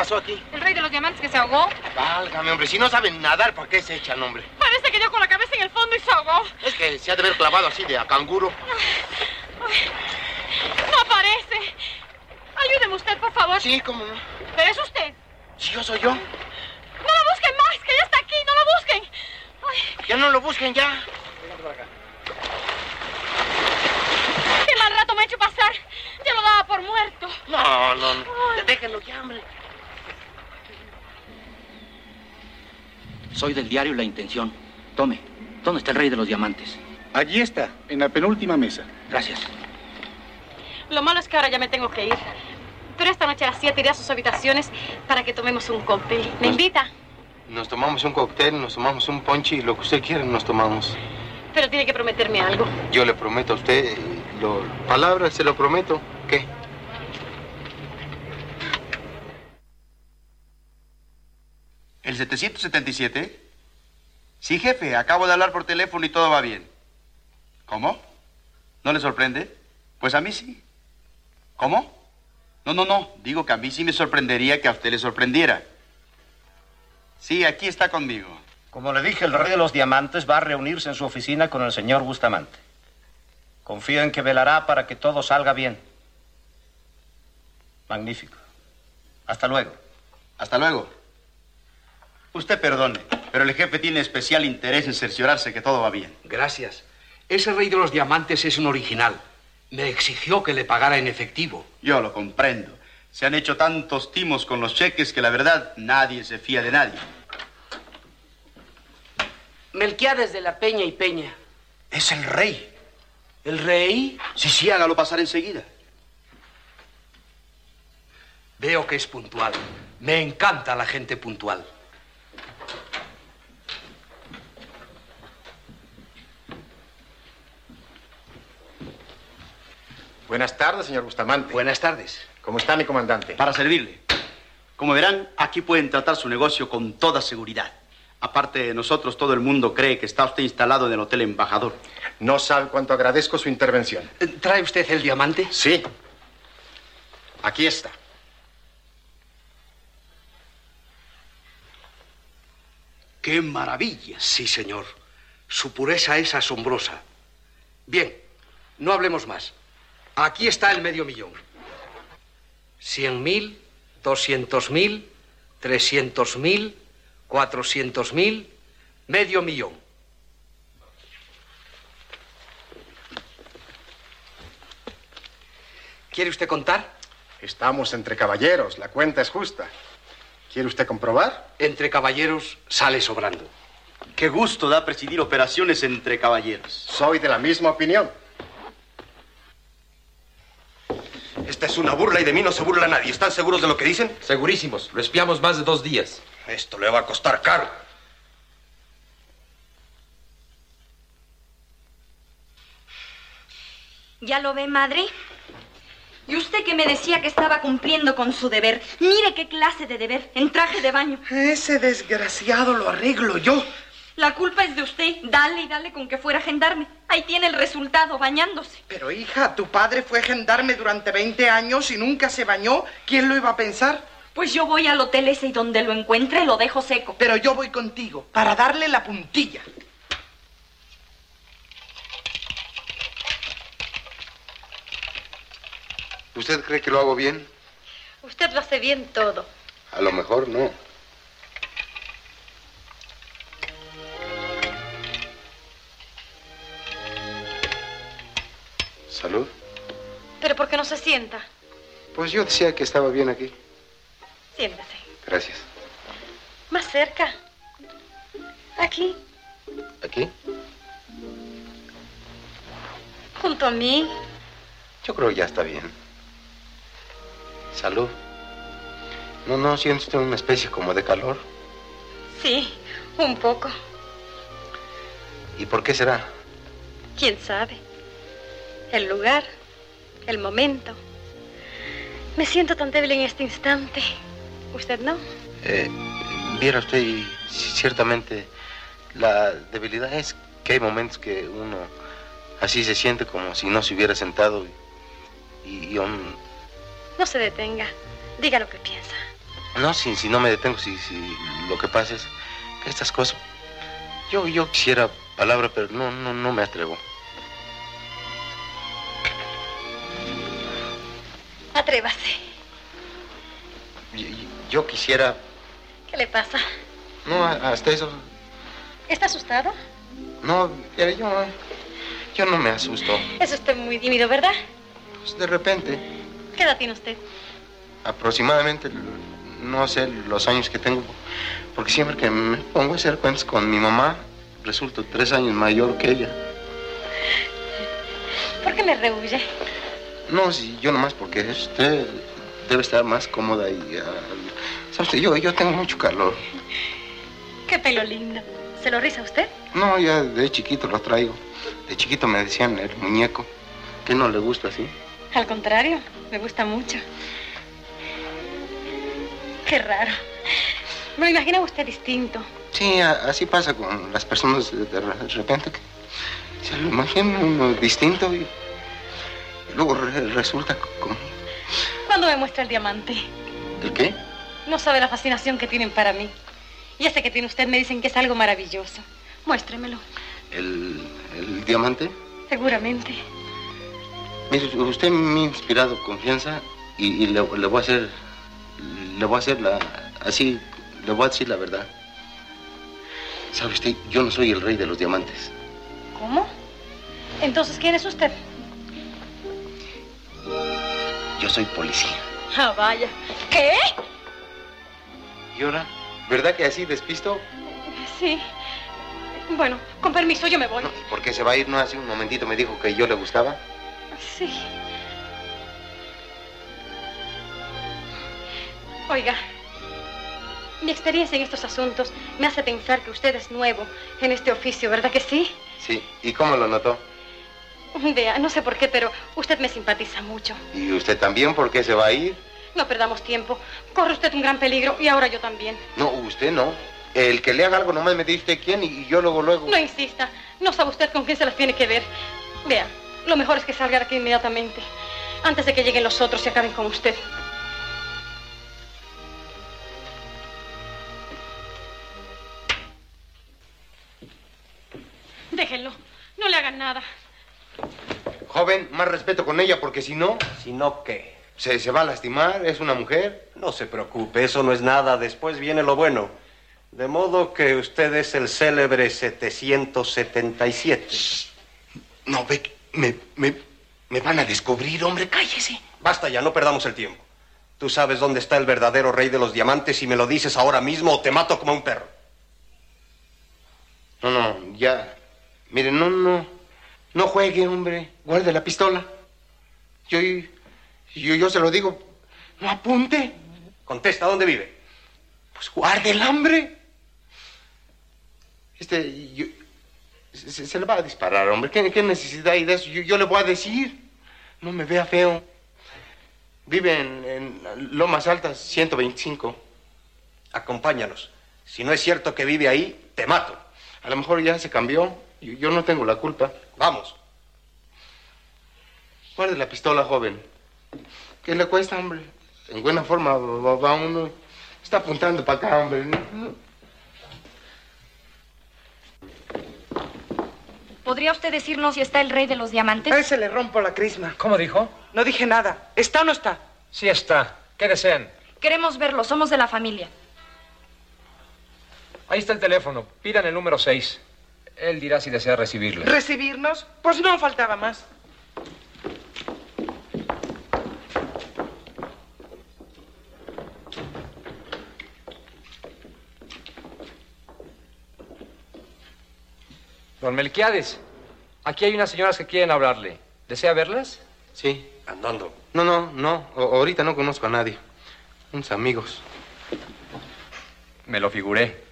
pasó aquí? El rey de los diamantes que se ahogó. Válgame, hombre, si no saben nadar, ¿para qué se echan, hombre? Parece que dio con la cabeza en el fondo y se ahogó. Es que se ha de haber clavado así de a canguro. No aparece. Ayúdeme usted, por favor. Sí, cómo no. ¿Pero es usted? Sí, yo soy yo. No lo busquen más, que ya está aquí. No lo busquen. Ay. Ya no lo busquen, ya. Qué mal rato me ha hecho pasar. Ya lo daba por muerto. No. Déjenlo ya, hombre. Soy del diario La Intención. Tome. ¿Dónde está el rey de los diamantes? Allí está, en la penúltima mesa. Gracias. Lo malo es que ahora ya me tengo que ir. Pero esta noche a las 7 iré a sus habitaciones para que tomemos un cóctel. ¿Me invita? Nos tomamos un cóctel, nos tomamos un ponche, lo que usted quiera nos tomamos. Pero tiene que prometerme algo. Yo le prometo a usted, palabras, se lo prometo. ¿Qué? ¿El 777? Sí, jefe, acabo de hablar por teléfono y todo va bien. ¿Cómo? ¿No le sorprende? Pues a mí sí. ¿Cómo? No. Digo que a mí sí me sorprendería que a usted le sorprendiera. Sí, aquí está conmigo. Como le dije, el rey de los diamantes va a reunirse en su oficina con el señor Bustamante. Confío en que velará para que todo salga bien. Magnífico. Hasta luego. Hasta luego. Usted perdone, pero el jefe tiene especial interés en cerciorarse que todo va bien. Gracias. Ese rey de los diamantes es un original. Me exigió que le pagara en efectivo. Yo lo comprendo. Se han hecho tantos timos con los cheques que la verdad nadie se fía de nadie. Melquiades de la Peña y Peña. Es el rey. ¿El rey? Sí, hágalo pasar enseguida. Veo que es puntual. Me encanta la gente puntual. Buenas tardes, señor Bustamante. Buenas tardes. ¿Cómo está mi comandante? Para servirle. Como verán, aquí pueden tratar su negocio con toda seguridad. Aparte de nosotros, todo el mundo cree que está usted instalado en el Hotel Embajador. No sabe cuánto agradezco su intervención. ¿Trae usted el diamante? Sí. Aquí está. ¡Qué maravilla! Sí, señor. Su pureza es asombrosa. Bien, no hablemos más. Aquí está el $500,000. 100.000, 200.000, 300.000, 400.000, $500,000. ¿Quiere usted contar? Estamos entre caballeros, la cuenta es justa. ¿Quiere usted comprobar? Entre caballeros sale sobrando. Qué gusto da presidir operaciones entre caballeros. Soy de la misma opinión. Esta es una burla y de mí no se burla nadie. ¿Están seguros de lo que dicen? Segurísimos. Lo espiamos más de 2 días. Esto le va a costar caro. ¿Ya lo ve, madre? Y usted que me decía que estaba cumpliendo con su deber. Mire qué clase de deber, en traje de baño. Ese desgraciado lo arreglo yo. La culpa es de usted. Dale y dale con que fuera gendarme. Ahí tiene el resultado, bañándose. Pero, hija, tu padre fue gendarme durante 20 años y nunca se bañó. ¿Quién lo iba a pensar? Pues yo voy al hotel ese y donde lo encuentre lo dejo seco. Pero yo voy contigo, para darle la puntilla. ¿Usted cree que lo hago bien? Usted lo hace bien todo. A lo mejor no. Salud. ¿Pero por qué no se sienta? Pues yo decía que estaba bien aquí. Siéntese. Gracias. Más cerca. Aquí. ¿Aquí? Junto a mí. Yo creo que ya está bien. Salud. ¿No siente usted una especie como de calor? Sí, un poco. ¿Y por qué será? ¿Quién sabe? El lugar, el momento. Me siento tan débil en este instante. ¿Usted no? Viera usted, y ciertamente la debilidad es que hay momentos que uno así se siente como si no se hubiera sentado y No se detenga. Diga lo que piensa. No, si no me detengo, si lo que pasa es que estas cosas... Yo quisiera palabra, pero no me atrevo. Atrévase. Yo quisiera... ¿Qué le pasa? No, hasta eso... ¿Está asustado? No, yo no me asusto. Es usted muy tímido, ¿verdad? Pues de repente. ¿Qué edad tiene usted? Aproximadamente, no sé los años que tengo, porque siempre que me pongo a hacer cuentas con mi mamá, resulto 3 años mayor que ella. ¿Por qué me rehuye? No, si yo nomás porque usted debe estar más cómoda y... ¿sabe usted? Yo tengo mucho calor. Qué pelo lindo. ¿Se lo riza usted? No, ya de chiquito lo traigo. De chiquito me decían el muñeco. ¿Qué no le gusta así? Al contrario, me gusta mucho. Qué raro. Me lo imaginaba usted distinto. Sí, así pasa con las personas de repente que se lo imagina uno distinto y luego resulta como... ¿Cuándo me muestra el diamante? ¿El qué? No sabe la fascinación que tienen para mí. Y ese que tiene usted me dicen que es algo maravilloso. Muéstremelo. ¿El diamante? Seguramente. Mire, usted me ha inspirado confianza y le voy a hacer... Le voy a hacer así, le voy a decir la verdad. ¿Sabe usted? Yo no soy el rey de los diamantes. ¿Cómo? Entonces, ¿quién es usted? Yo soy policía. Ah, vaya. ¿Qué? ¿Y ahora? ¿Verdad que así despisto? Sí. Bueno, con permiso, yo me voy. No, ¿por qué se va a ir? No, hace un momentito me dijo que yo le gustaba. Sí. Oiga, mi experiencia en estos asuntos me hace pensar que usted es nuevo en este oficio, ¿verdad que sí? Sí. ¿Y cómo lo notó? Vea, no sé por qué, pero usted me simpatiza mucho. ¿Y usted también? ¿Por qué se va a ir? No perdamos tiempo. Corre usted un gran peligro y ahora yo también. No, usted no. El que le haga algo nomás me dice usted quién y yo luego... No insista. No sabe usted con quién se las tiene que ver. Vea, lo mejor es que salga de aquí inmediatamente, antes de que lleguen los otros y acaben con usted. Déjenlo. No le hagan nada. Joven, más respeto con ella, porque si no... ¿Si no qué? Se va a lastimar, es una mujer. No se preocupe, eso no es nada. Después viene lo bueno. De modo que usted es el célebre 777. No, ve, me van a descubrir, hombre, cállese. Basta ya, no perdamos el tiempo. Tú sabes dónde está el verdadero rey de los diamantes y me lo dices ahora mismo o te mato como un perro. No, ya... Mire, no juegue, hombre. Guarde la pistola. Yo se lo digo. No apunte. Contesta, ¿dónde vive? Pues guarde el hambre. Se le va a disparar, hombre. ¿Qué necesidad hay de eso? Yo le voy a decir. No me vea feo. Vive en Lomas Altas, 125. Acompáñanos. Si no es cierto que vive ahí, te mato. A lo mejor ya se cambió. Yo no tengo la culpa. Vamos. Guarde la pistola, joven. ¿Qué le cuesta, hombre? En buena forma va uno. Está apuntando para acá, hombre. ¿Podría usted decirnos si está el rey de los diamantes? A ese le rompo la crisma. ¿Cómo dijo? No dije nada. ¿Está o no está? Sí está. ¿Qué desean? Queremos verlo, somos de la familia. Ahí está el teléfono. Pidan el número 6. Él dirá si desea recibirle. ¿Recibirnos? Pues no faltaba más. Don Melquiades, aquí hay unas señoras que quieren hablarle. ¿Desea verlas? Sí. Andando. No. Ahorita no conozco a nadie. Unos amigos. Me lo figuré.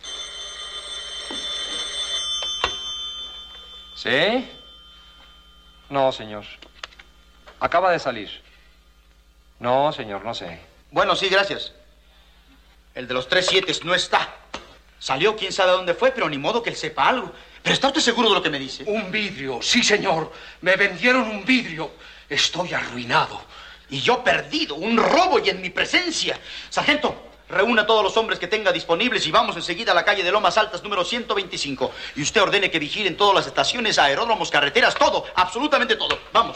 ¿Sí? No, señor. Acaba de salir. No, señor, no sé. Bueno, sí, gracias. El de los 3 7 no está. Salió, quién sabe a dónde fue, pero ni modo que él sepa algo. ¿Pero está usted seguro de lo que me dice? Un vidrio, sí, señor. Me vendieron un vidrio. Estoy arruinado. Y yo perdido, un robo y en mi presencia. Sargento, reúna a todos los hombres que tenga disponibles y vamos enseguida a la calle de Lomas Altas, número 125. Y usted ordene que vigilen todas las estaciones, aeródromos, carreteras, todo, absolutamente todo. Vamos.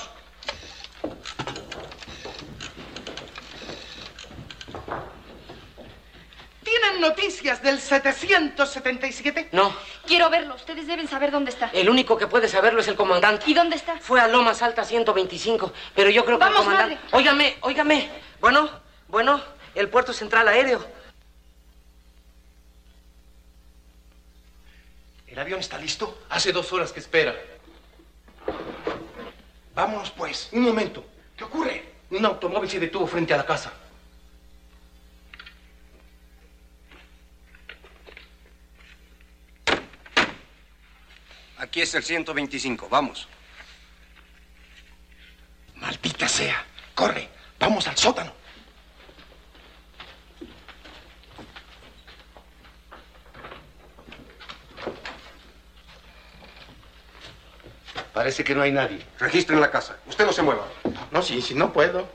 ¿Tienen noticias del 777? No. Quiero verlo. Ustedes deben saber dónde está. El único que puede saberlo es el comandante. ¿Y dónde está? Fue a Lomas Altas 125, pero yo creo que Vamos, el comandante... madre. Óigame. Bueno, el puerto central aéreo. ¿El avión está listo? Hace 2 horas que espera. Vámonos, pues. Un momento. ¿Qué ocurre? Un automóvil se detuvo frente a la casa. Aquí es el 125, vamos. Maldita sea. Corre, vamos al sótano. Parece que no hay nadie. Registren la casa. Usted no se mueva. No, si no puedo.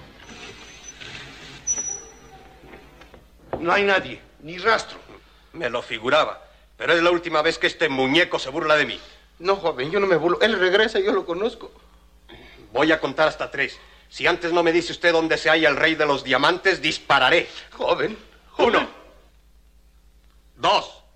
No hay nadie, ni rastro. Me lo figuraba. Pero es la última vez que este muñeco se burla de mí. No, joven, yo no me burlo. Él regresa, yo lo conozco. Voy a contar hasta 3. Si antes no me dice usted dónde se halla el rey de los diamantes, dispararé. Joven. 1, 2.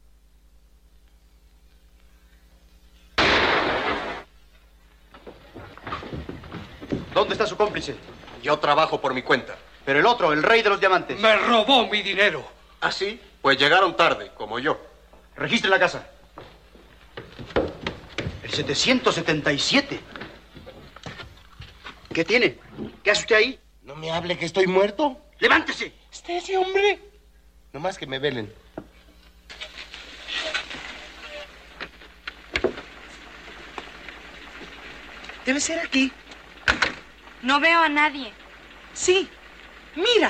¿Dónde está su cómplice? Yo trabajo por mi cuenta. Pero el otro, el rey de los diamantes. Me robó mi dinero. ¿Ah, sí? Pues llegaron tarde, como yo. Registre la casa. El 777. ¿Qué tiene? ¿Qué hace usted ahí? No me hable que estoy muerto. ¡Levántese! Ese hombre. Nomás que me velen. Debe ser aquí. No veo a nadie. Sí, mira.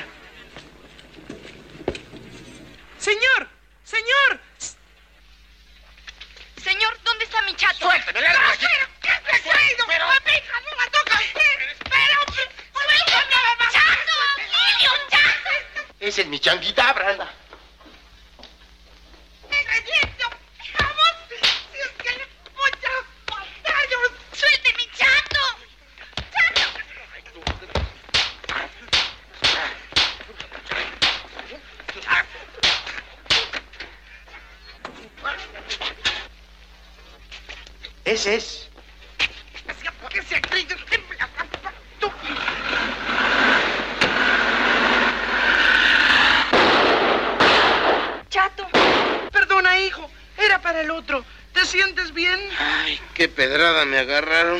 Señor, señor. Señor, ¿dónde está mi chato? Suélteme, lárgame aquí. ¿Qué te creo? Pero a mi hija no la toca. Pero, suéltame, ¡Chato! ¡Emilio, chato! Ese es mi changuita, Branda. Vamos, si es que le voy a matar. ¡Suelte mi chato! Ese es. Chato. Perdona, hijo. Era para el otro. ¿Te sientes bien? Ay, qué pedrada me agarraron.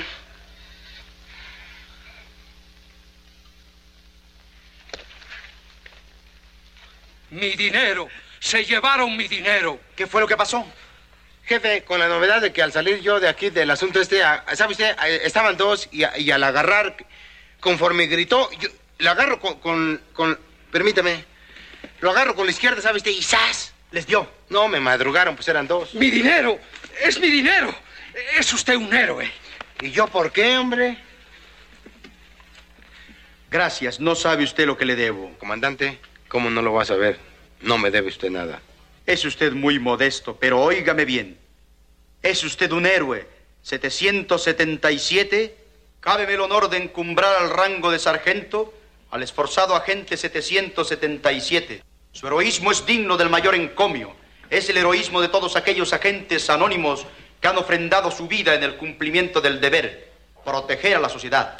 Mi dinero. Se llevaron mi dinero. ¿Qué fue lo que pasó? Jefe, con la novedad de que al salir yo de aquí del asunto ¿sabe usted? Estaban 2 y al agarrar, conforme gritó, yo lo agarro permítame, lo agarro con la izquierda, ¿sabe usted? Y ¡zas! ¿Les dio? No, me madrugaron, pues eran 2. Mi dinero. Es mi dinero. Es usted un héroe. ¿Y yo por qué, hombre? Gracias, no sabe usted lo que le debo. Comandante, ¿cómo no lo va a saber? No me debe usted nada. Es usted muy modesto, pero óigame bien. Es usted un héroe. 777, cábeme el honor de encumbrar al rango de sargento al esforzado agente 777. Su heroísmo es digno del mayor encomio. Es el heroísmo de todos aquellos agentes anónimos que han ofrendado su vida en el cumplimiento del deber, proteger a la sociedad.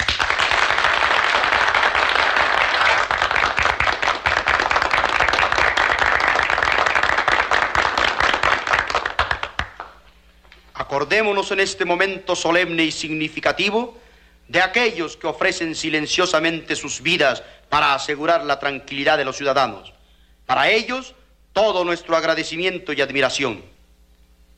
Acordémonos en este momento solemne y significativo de aquellos que ofrecen silenciosamente sus vidas para asegurar la tranquilidad de los ciudadanos. Para ellos, todo nuestro agradecimiento y admiración.